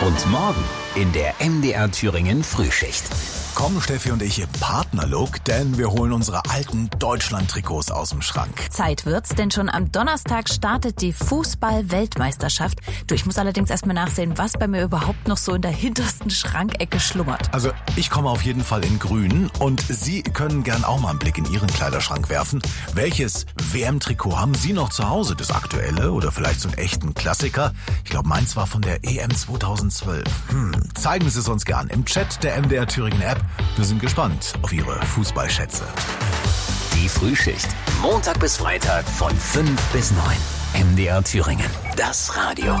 Und morgen in der MDR Thüringen Frühschicht. Kommen Steffi und ich im Partnerlook, denn wir holen unsere alten Deutschland-Trikots aus dem Schrank. Zeit wird's, denn schon am Donnerstag startet die Fußball-Weltmeisterschaft. Ich muss allerdings erstmal nachsehen, was bei mir überhaupt noch so in der hintersten Schrankecke schlummert. Also ich komme auf jeden Fall in grün und Sie können gern auch mal einen Blick in Ihren Kleiderschrank werfen. Welches WM-Trikot haben Sie noch zu Hause? Das aktuelle oder vielleicht so einen echten Klassiker? Ich glaube, meins war von der EM 2012. Zeigen Sie es uns gern im Chat der MDR Thüringen App. Wir sind gespannt auf Ihre Fußballschätze. Die Frühschicht. Montag bis Freitag von 5 bis 9. MDR Thüringen. Das Radio.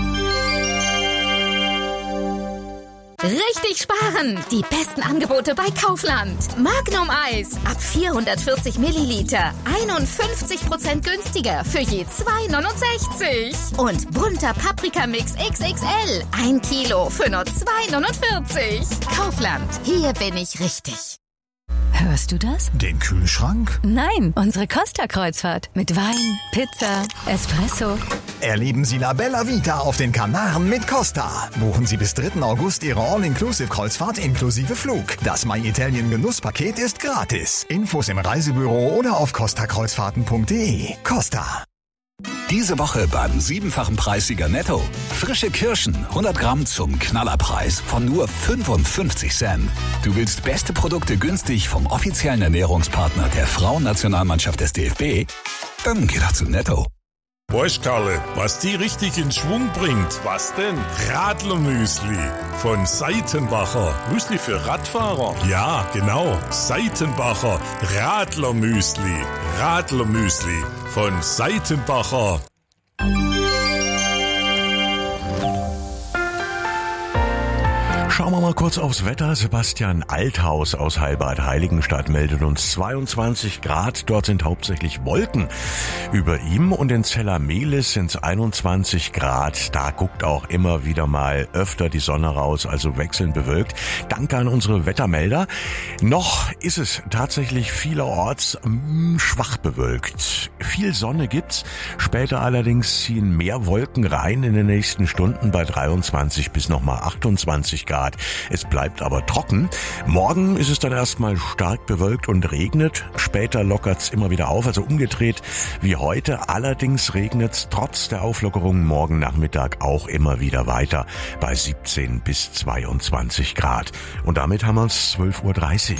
Richtig sparen! Die besten Angebote bei Kaufland. Magnum Eis ab 440 Milliliter. 51% günstiger für je 2,69. Und bunter Paprikamix XXL. 1 Kilo für nur 2,49. Kaufland. Hier bin ich richtig. Hörst du das? Den Kühlschrank? Nein, unsere Costa-Kreuzfahrt. Mit Wein, Pizza, Espresso. Erleben Sie La Bella Vita auf den Kanaren mit Costa. Buchen Sie bis 3. August Ihre All-Inclusive-Kreuzfahrt inklusive Flug. Das My Italien Genusspaket ist gratis. Infos im Reisebüro oder auf costakreuzfahrten.de. Costa. Diese Woche beim 7-fachen Preissieger Netto. Frische Kirschen, 100 Gramm zum Knallerpreis von nur 55 Cent. Du willst beste Produkte günstig vom offiziellen Ernährungspartner der Frauennationalmannschaft des DFB? Dann geh doch zu Netto. Weißt Karle, was die richtig in Schwung bringt? Was denn? Radlermüsli von Seitenbacher. Müsli für Radfahrer? Ja, genau. Seitenbacher Radlermüsli. Radlermüsli von Seitenbacher. Schauen wir mal kurz aufs Wetter. Sebastian Althaus aus Heilbad Heiligenstadt meldet uns 22 Grad. Dort sind hauptsächlich Wolken über ihm. Und in Zella-Mehlis sind es 21 Grad. Da guckt auch immer wieder mal öfter die Sonne raus, also wechselnd bewölkt. Danke an unsere Wettermelder. Noch ist es tatsächlich vielerorts schwach bewölkt. Viel Sonne gibt's. Später allerdings ziehen mehr Wolken rein in den nächsten Stunden bei 23 bis nochmal 28 Grad. Es bleibt aber trocken. Morgen ist es dann erstmal stark bewölkt und regnet. Später lockert's immer wieder auf, also umgedreht wie heute. Allerdings regnet's trotz der Auflockerung morgen Nachmittag auch immer wieder weiter bei 17 bis 22 Grad. Und damit haben wir es 12:30 Uhr.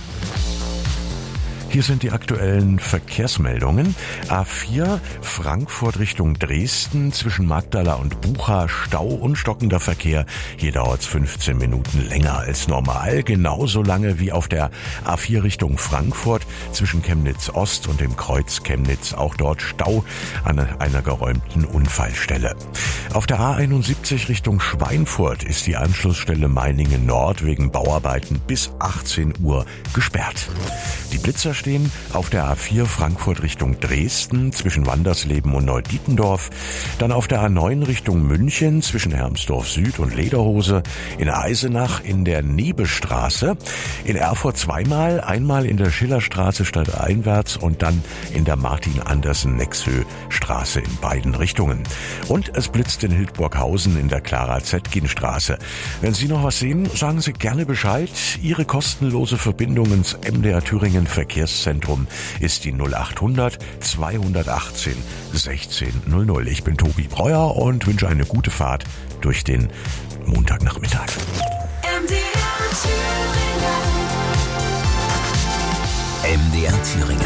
Hier sind die aktuellen Verkehrsmeldungen. A4 Frankfurt Richtung Dresden zwischen Magdala und Bucha Stau und stockender Verkehr. Hier dauert es 15 Minuten länger als normal. Genauso lange wie auf der A4 Richtung Frankfurt zwischen Chemnitz Ost und dem Kreuz Chemnitz. Auch dort Stau an einer geräumten Unfallstelle. Auf der A71 Richtung Schweinfurt ist die Anschlussstelle Meiningen Nord wegen Bauarbeiten bis 18 Uhr gesperrt. Die Blitzer stehen auf der A4 Frankfurt Richtung Dresden zwischen Wandersleben und Neudietendorf, dann auf der A9 Richtung München zwischen Hermsdorf Süd und Lederhose, in Eisenach in der Nebestraße, in Erfurt zweimal, einmal in der Schillerstraße stadteinwärts und dann in der Martin-Andersen-Nexö-Straße in beiden Richtungen. Und es blitzt in Hildburghausen in der Clara-Zetkin-Straße. Wenn Sie noch was sehen, sagen Sie gerne Bescheid. Ihre kostenlose Verbindung ins MDR Thüringen Verkehrszentrum ist die 0800 218 1600. Ich bin Tobi Breuer und wünsche eine gute Fahrt durch den Montagnachmittag. MDR Thüringen.